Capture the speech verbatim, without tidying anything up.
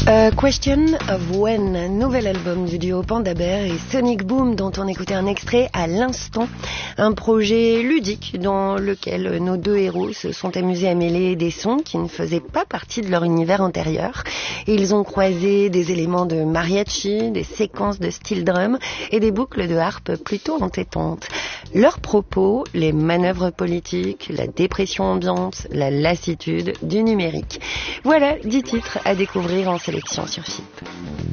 A Question of When, nouvel album du duo Panda Bear et Sonic Boom dont on écoutait un extrait à l'instant. Un projet ludique dans lequel nos deux héros se sont amusés à mêler des sons qui ne faisaient pas partie de leur univers antérieur. Ils ont croisé des éléments de mariachi, des séquences de steel drum et des boucles de harpe plutôt entêtantes. Leurs propos, les manœuvres politiques, la dépression ambiante, la lassitude du numérique. Voilà dix titres à découvrir en sélection sur F I P.